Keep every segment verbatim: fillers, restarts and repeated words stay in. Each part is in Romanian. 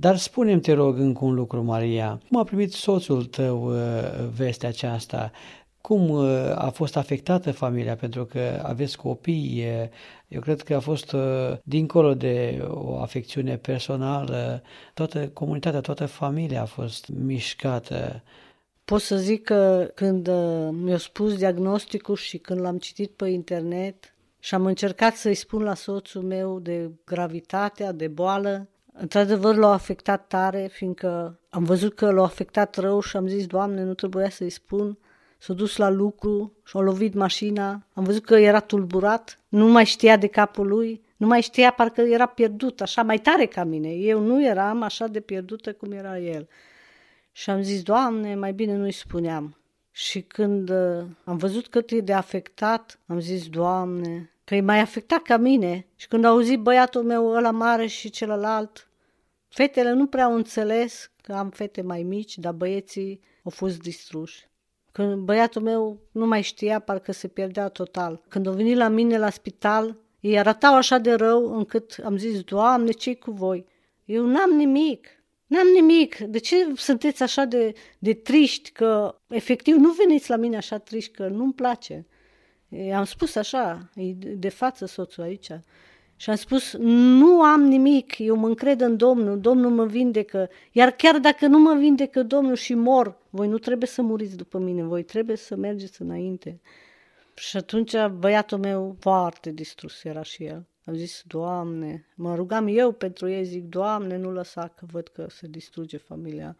Dar spune-mi, te rog, încă un lucru, Maria. Cum a primit soțul tău vestea aceasta? Cum a fost afectată familia? Pentru că aveți copii. Eu cred că a fost, dincolo de o afecțiune personală, toată comunitatea, toată familia a fost mișcată. Pot să zic că când mi-a spus diagnosticul și când l-am citit pe internet și am încercat să-i spun la soțul meu de gravitatea, de boală, într-adevăr l-a afectat tare, fiindcă am văzut că l-a afectat rău și am zis, Doamne, nu trebuia să-i spun. S-a dus la lucru și a lovit mașina, am văzut că era tulburat, nu mai știa de capul lui, nu mai știa, parcă era pierdut, așa mai tare ca mine. Eu nu eram așa de pierdută cum era el. Și am zis, Doamne, mai bine nu-i spuneam. Și când uh, am văzut cât e de afectat, am zis, Doamne, că e mai afectat ca mine. Și când a auzit băiatul meu ăla mare și celălalt, fetele nu prea au înțeles că am fete mai mici, dar băieții au fost distruși. Când băiatul meu nu mai știa, parcă se pierdea total. Când au venit la mine la spital, ei arătau așa de rău încât am zis, Doamne, ce-i cu voi? Eu n-am nimic. N-am nimic. De ce sunteți așa de, de triști? Că efectiv nu veniți la mine așa triști, că nu-mi place. Am spus așa, e de față soțul aici. Și am spus, nu am nimic, eu mă încred în Domnul, Domnul mă vindecă. Iar chiar dacă nu mă vindecă Domnul și mor, voi nu trebuie să muriți după mine, voi trebuie să mergeți înainte. Și atunci băiatul meu foarte distrus era și el. Am zis, Doamne, mă rugam eu pentru ei, zic, Doamne, nu lăsa că văd că se distruge familia.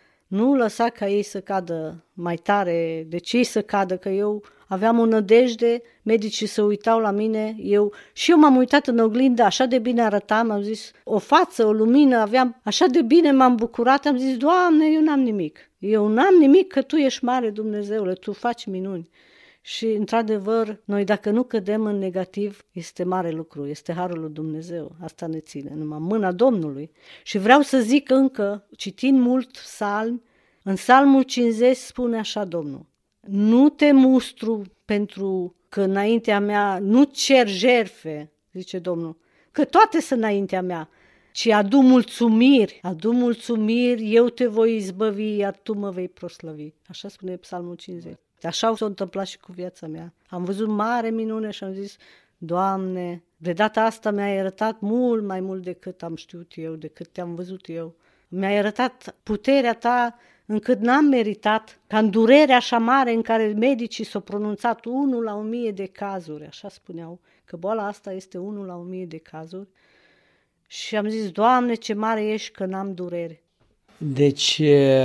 Nu lăsa ca ei să cadă mai tare, de ce ei să cadă, că eu aveam o nădejde, medicii se uitau la mine, eu și eu m-am uitat în oglindă, așa de bine arătam, am zis, o față, o lumină, aveam, așa de bine m-am bucurat, am zis, Doamne, eu n-am nimic, eu n-am nimic, că Tu ești mare, Dumnezeule, Tu faci minuni. Și, într-adevăr, noi dacă nu cădem în negativ, este mare lucru, este harul lui Dumnezeu, asta ne ține, numai mâna Domnului. Și vreau să zic încă, citind mult psalmi, în psalmul cincizeci spune așa Domnul, nu te mustru pentru că înaintea mea, nu cer jerfe, zice Domnul, că toate sunt înaintea mea, ci adu mulțumiri, adu mulțumiri, eu te voi izbăvi, iar tu mă vei proslăvi. Așa spune psalmul cincizeci. Așa s-a întâmplat și cu viața mea. Am văzut mare minune și am zis, Doamne, de data asta mi-ai arătat mult mai mult decât am știut eu, decât te-am văzut eu. Mi-ai arătat puterea Ta încât n-am meritat, ca în durerea așa mare în care medicii s-au pronunțat unul la o mie de cazuri, așa spuneau, că boala asta este unul la o mie de cazuri. Și am zis, Doamne, ce mare ești că n-am durere. Deci,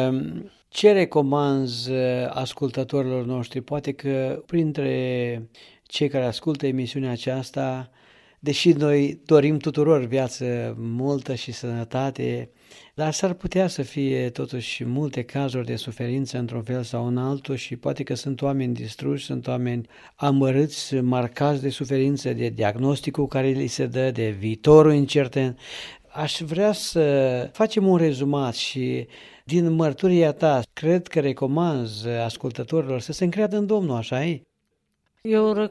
ce recomanzi ascultătorilor noștri? Poate că printre cei care ascultă emisiunea aceasta, deși noi dorim tuturor viață multă și sănătate, dar s-ar putea să fie totuși multe cazuri de suferință într-un fel sau în altul și poate că sunt oameni distruși, sunt oameni amărâți, marcați de suferință, de diagnosticul care li se dă, de viitorul incert. Aș vrea să facem un rezumat și din mărturia ta, cred că recomanzi ascultătorilor să se încreadă în Domnul, așa e? Eu